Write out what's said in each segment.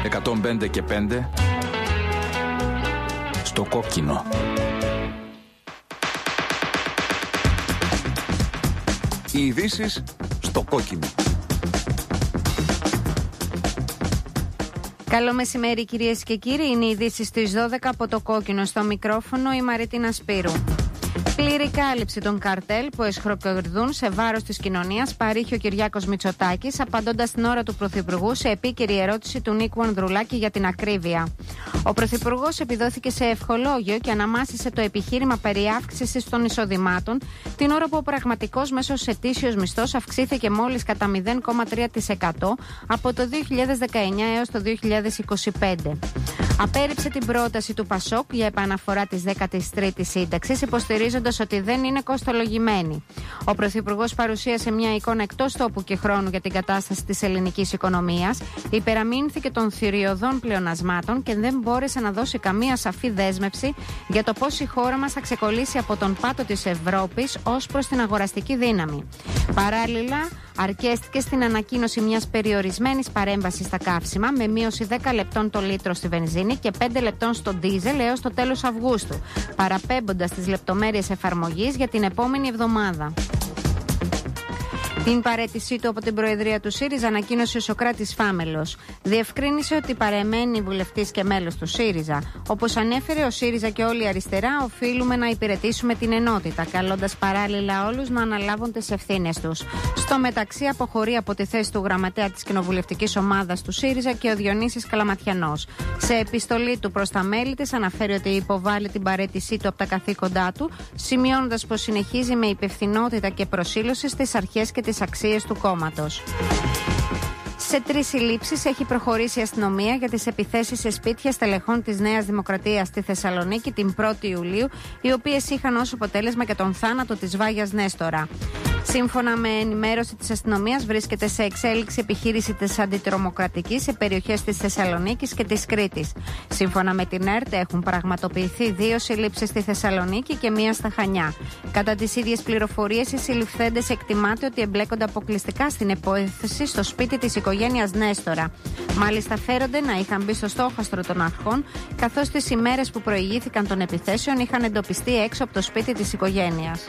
105 και 5 στο κόκκινο. Οι ειδήσεις στο κόκκινο. Καλό μεσημέρι κυρίες και κύριοι, είναι οι ειδήσεις στις 12 από το κόκκινο. Στο μικρόφωνο η Μαρίτινα Σπύρου. Πλήρη κάλυψη των καρτέλ που εσχροκερδούν σε βάρος της κοινωνίας παρήχε ο Κυριάκος Μητσοτάκης, απαντώντας την ώρα του Πρωθυπουργού σε επίκαιρη ερώτηση του Νίκου Ανδρουλάκη για την ακρίβεια. Ο Πρωθυπουργός επιδόθηκε σε ευχολόγιο και αναμάσισε το επιχείρημα περί αύξησης των εισοδημάτων, την ώρα που ο πραγματικός μέσος ετήσιος μισθός αυξήθηκε μόλις κατά 0,3% από το 2019 έως το 2025. Απέρριψε την πρόταση του ΠΑΣΟΚ για επαναφορά της 13ης σύνταξης, υποστηρίζοντας ότι δεν είναι κοστολογημένη. Ο Πρωθυπουργός παρουσίασε μια εικόνα εκτός τόπου και χρόνου για την κατάσταση της ελληνικής οικονομίας, υπεραμείνθηκε των θηριωδών πλεονασμάτων και δεν μπόρεσε να δώσει καμία σαφή δέσμευση για το πώς η χώρα μας θα ξεκολλήσει από τον πάτο της Ευρώπης ως προς την αγοραστική δύναμη. Παράλληλα, αρκέστηκε στην ανακοίνωση μιας περιορισμένης παρέμβασης στα καύσιμα με μείωση 10 λεπτών το λίτρο στη βενζίνη και 5 λεπτών στο ντίζελ έως το τέλος Αυγούστου, παραπέμποντας τις λεπτομέρειες εφαρμογής για την επόμενη εβδομάδα. Την παραίτησή του από την Προεδρία του ΣΥΡΙΖΑ ανακοίνωσε ο Σωκράτης Φάμελος. Διευκρίνησε ότι παρεμένει βουλευτής και μέλος του ΣΥΡΙΖΑ. Όπως ανέφερε, ο ΣΥΡΙΖΑ και όλη η αριστερά οφείλουμε να υπηρετήσουμε την ενότητα, καλώντας παράλληλα όλους να αναλάβουν τις ευθύνες τους. Στο μεταξύ, αποχωρεί από τη θέση του γραμματέα της κοινοβουλευτικής ομάδας του ΣΥΡΙΖΑ και ο Διονύσης Καλαματιανός. Σε επιστολή του προς τα μέλη της, αναφέρει ότι υποβάλλει την παραίτησή του από τα καθήκοντά του, σημειώνοντας πως συνεχίζει με υπευθυνότητα και προσήλωση στις αρχές και τις αξίες του κόμματος. Σε 3 συλλήψεις έχει προχωρήσει η αστυνομία για τις επιθέσεις σε σπίτια στελεχών της Νέας Δημοκρατίας στη Θεσσαλονίκη την 1η Ιουλίου, οι οποίες είχαν ως αποτέλεσμα και τον θάνατο της Βάγιας Νέστορα. Σύμφωνα με ενημέρωση της αστυνομίας, βρίσκεται σε εξέλιξη επιχείρηση της αντιτρομοκρατικής σε περιοχές της Θεσσαλονίκης και της Κρήτης. Σύμφωνα με την ΕΡΤ, έχουν πραγματοποιηθεί 2 συλλήψεις στη Θεσσαλονίκη και 1 στα Χανιά. Κατά τις ίδιες πληροφορίες, οι συλληφθέντες εκτιμάται ότι εμπλέκονται αποκλειστικά στην υπόθεση στο σπίτι της οικογένειας Νέστορα. Μάλιστα, φέρονται να είχαν μπει στο στόχαστρο των αρχών, καθώς τις ημέρες που προηγήθηκαν των επιθέσεων είχαν εντοπιστεί έξω από το σπίτι της οικογένειας.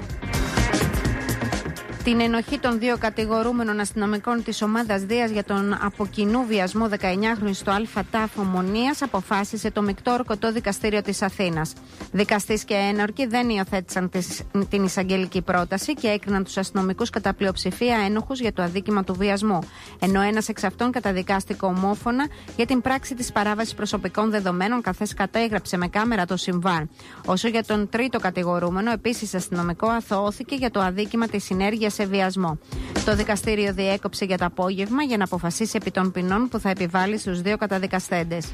Την ενοχή των 2 κατηγορούμενων αστυνομικών της ομάδας Δίας για τον από κοινού βιασμό 19χρονη στο ΑΤΑΦ Ομονίας αποφάσισε το Μεικτό Ορκωτό Δικαστήριο της Αθήνας. Δικαστής και ένορκοι δεν υιοθέτησαν την εισαγγελική πρόταση και έκριναν τους αστυνομικούς κατά πλειοψηφία ένοχους για το αδίκημα του βιασμού, ενώ ένας εξ αυτών καταδικάστηκε ομόφωνα για την πράξη της παράβασης προσωπικών δεδομένων, καθώς κατέγραψε με κάμερα το συμβάν. Όσο για τον τρίτο κατηγορούμενο, επίσης αστυνομικό, αθωώθηκε για το αδίκημα της συνέργειας σε βιασμό. Το δικαστήριο διέκοψε για το απόγευμα για να αποφασίσει επί των ποινών που θα επιβάλλει στους 2 καταδικαστέντες.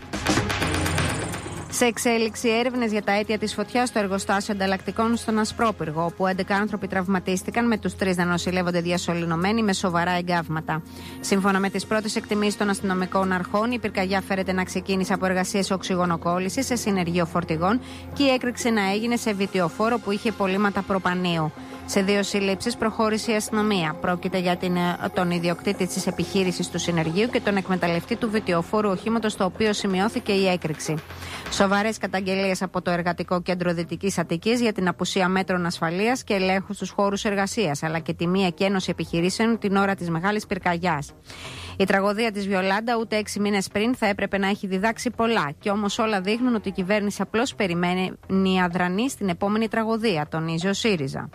Σε εξέλιξη έρευνες για τα αίτια της φωτιάς στο εργοστάσιο ανταλλακτικών στον Ασπρόπυργο, όπου 11 άνθρωποι τραυματίστηκαν, με τους 3 να νοσηλεύονται διασωληνωμένοι με σοβαρά εγκάβματα. Σύμφωνα με τις πρώτες εκτιμήσεις των αστυνομικών αρχών, η πυρκαγιά φέρεται να ξεκίνησε από εργασίες οξυγονοκόλλησης σε συνεργείο φορτηγών και η έκρηξη να έγινε σε βιτιοφόρο που είχε υπολείμματα προπανίου. Σε 2 συλλήψεις προχώρησε η αστυνομία. Πρόκειται για τον ιδιοκτήτη της επιχείρησης του συνεργείου και τον εκμεταλλευτή του βιτιοφόρου οχήματος, στο οποίο σημειώθηκε η έκρηξη. Σοβαρές καταγγελίες από το Εργατικό Κέντρο Δυτικής Αττικής για την απουσία μέτρων ασφαλείας και ελέγχου στους χώρους εργασίας, αλλά και τη μη εκένωση επιχειρήσεων την ώρα της μεγάλης πυρκαγιάς. Η τραγωδία της Βιολάντα ούτε 6 μήνες πριν θα έπρεπε να έχει διδάξει πολλά, και όμως όλα δείχνουν ότι η κυβέρνηση απλώς περιμένει αδρανή στην επόμενη τραγωδία, τονίζει ο ΣΥΡΙΖΑ.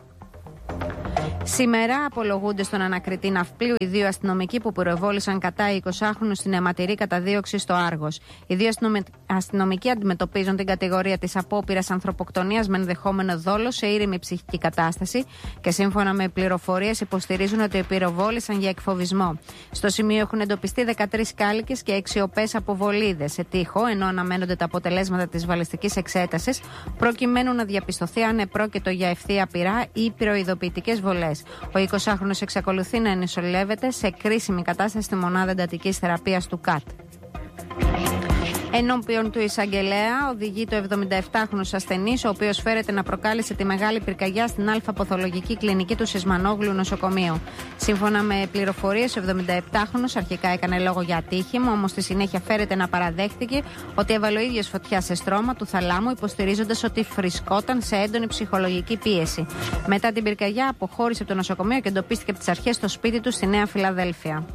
Σήμερα απολογούνται στον ανακριτή ναυπλίου οι 2 αστυνομικοί που πυροβόλησαν κατά 20χρονου στην αιματηρή καταδίωξη στο Άργος. Οι 2 αστυνομικοί αντιμετωπίζουν την κατηγορία της απόπειρας ανθρωποκτονίας με ενδεχόμενο δόλο σε ήρεμη ψυχική κατάσταση και σύμφωνα με πληροφορίες υποστηρίζουν ότι πυροβόλησαν για εκφοβισμό. Στο σημείο έχουν εντοπιστεί 13 κάλικες και 6 οπές από βολίδες σε τοίχο, ενώ αναμένονται τα αποτελέσματα της βαλιστικής εξέτασης προκειμένου να διαπιστωθεί αν επρόκειτο για ευθεία πυρά ή πυροειδοποιητικές βολές. Ο 20χρονος εξακολουθεί να νοσηλεύεται σε κρίσιμη κατάσταση στη μονάδα εντατικής θεραπείας του ΚΑΤ. Ενώπιον του εισαγγελέα οδηγεί το 77χρονος ασθενής, ο οποίος φέρεται να προκάλεσε τη μεγάλη πυρκαγιά στην Α-Παθολογική Κλινική του Σισμανόγλου νοσοκομείου. Σύμφωνα με πληροφορίες, ο 77χρονος αρχικά έκανε λόγο για ατύχημα, όμως στη συνέχεια φέρεται να παραδέχτηκε ότι έβαλε ο ίδιος φωτιά σε στρώμα του θαλάμου, υποστηρίζοντας ότι βρισκόταν σε έντονη ψυχολογική πίεση. Μετά την πυρκαγιά, αποχώρησε από το νοσοκομείο και εντοπίστηκε από τις αρχές στο σπίτι του στη Νέα Φιλαδέλφια.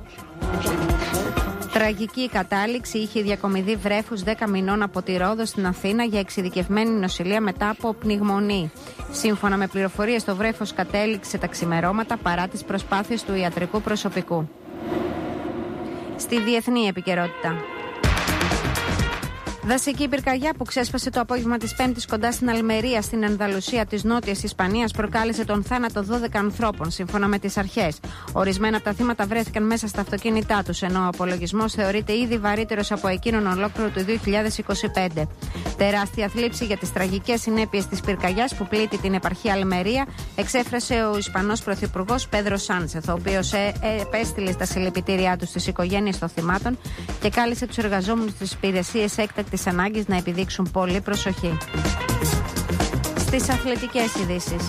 Τραγική κατάληξη είχε η διακομιδή βρέφους 10 μηνών από τη Ρόδο στην Αθήνα για εξειδικευμένη νοσηλεία μετά από πνιγμονή. Σύμφωνα με πληροφορίες, το βρέφος κατέληξε τα ξημερώματα παρά τις προσπάθειες του ιατρικού προσωπικού. Στη διεθνή επικαιρότητα. Δασική πυρκαγιά που ξέσπασε το απόγευμα της Πέμπτης κοντά στην Αλμερία, στην Ανδαλουσία της Νότιας Ισπανίας, προκάλεσε τον θάνατο 12 ανθρώπων, σύμφωνα με τις αρχές. Ορισμένα από τα θύματα βρέθηκαν μέσα στα αυτοκίνητά τους, ενώ ο απολογισμός θεωρείται ήδη βαρύτερος από εκείνον ολόκληρο του 2025. Τεράστια θλίψη για τις τραγικές συνέπειες της πυρκαγιάς που πλήττει την επαρχία Αλμερία εξέφρασε ο Ισπανός Πρωθυπουργός Πέδρο Σάντσεθ, ο οποίος επέστειλε στα συλληπιτήριά του στις οικογένειες των θυμάτων και κάλεσε τους εργαζόμενους της υπηρεσίας έκτακτης ανάγκης να επιδείξουν πολύ προσοχή. Στις αθλητικές ειδήσεις.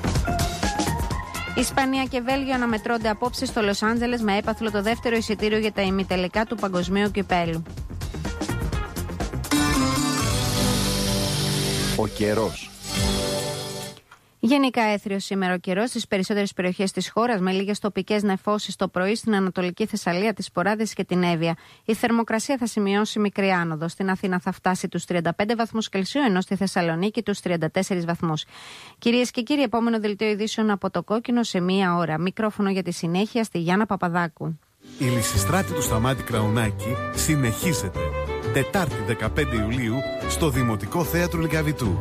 Ισπανία και Βέλγιο αναμετρώνται απόψε στο Λος Άντζελες με έπαθλο το δεύτερο εισιτήριο για τα ημιτελικά του Παγκοσμίου Κυπέλλου. Ο καιρός. Γενικά έθριος σήμερα ο καιρός στις περισσότερες περιοχές της χώρας, με λίγες τοπικές νεφώσεις το πρωί στην Ανατολική Θεσσαλία, τις Σποράδες και την Εύβοια. Η θερμοκρασία θα σημειώσει μικρή άνοδο. Στην Αθήνα θα φτάσει τους 35 βαθμούς Κελσίου, ενώ στη Θεσσαλονίκη τους 34 βαθμούς. Κυρίες και κύριοι, επόμενο δελτίο ειδήσεων από το Κόκκινο σε μία ώρα. Μικρόφωνο για τη συνέχεια στη Γιάννα Παπαδάκου. Η Λυσιστράτη του Σταμάτη Κραουνάκη συνεχίζεται. Τετάρτη 15 Ιουλίου στο Δημοτικό Θέατρο Λυκαβητού.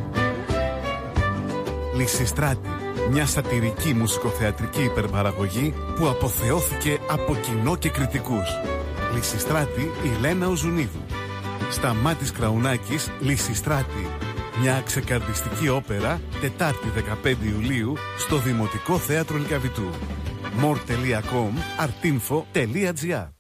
Λυσιστράτη, μια σατιρική μουσικοθεατρική υπερπαραγωγή που αποθεώθηκε από κοινό και κριτικούς. Λυσιστράτη Ηλένα Οζουνίδου. Σταμάτης Κραουνάκης, Λυσιστράτη. Μια ξεκαρδιστική όπερα, Τετάρτη 15 Ιουλίου στο Δημοτικό Θέατρο Λυκαβητού. more.com, artinfo.gr.